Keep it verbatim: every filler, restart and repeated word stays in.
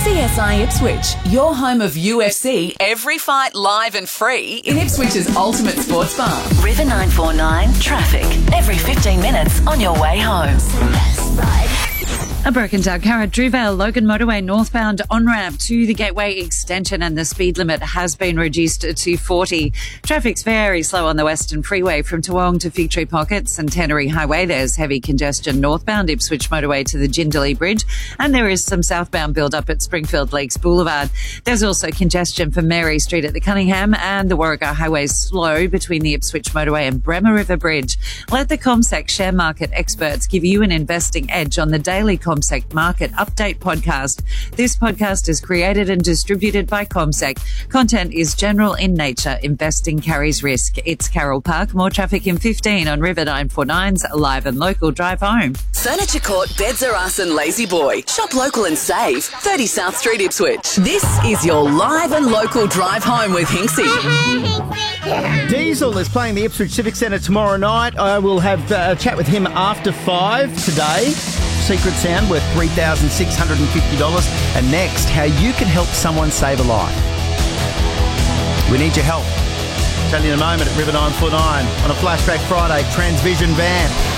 C S I Ipswich, your home of U F C, every fight live and free in Ipswich's ultimate sports bar. River nine four nine traffic every fifteen minutes on your way home. A broken down car at Drewvale Logan Motorway northbound on-ramp to the Gateway extension, and the speed limit has been reduced to forty. Traffic's very slow on the Western Freeway from Toowong to Fig Tree Pockets and Tannery Highway. There's heavy congestion northbound Ipswich Motorway to the Jindalee Bridge, and there is some southbound build-up at Springfield Lakes Boulevard. There's also congestion from Mary Street at the Cunningham, and the Warragah Highway is slow between the Ipswich Motorway and Bremer River Bridge. Let the CommSec share market experts give you an investing edge on the daily CommSec Market Update podcast. This podcast is created and distributed by CommSec. Content is general in nature. Investing carries risk. It's Carol Park. More traffic in fifteen on River nine four nine's Live and Local Drive Home. Furniture Court, Beds Are Us and Lazy Boy. Shop local and save. thirty South Street, Ipswich. This is your Live and Local Drive Home with Hinksy. Diesel is playing the Ipswich Civic Centre tomorrow night. I will have uh, a chat with him after five today. Secret sound worth three thousand six hundred fifty dollars. And next, how you can help someone save a life. We need your help. Tell you in a moment at River nine four nine on a Flashback Friday Transvision van.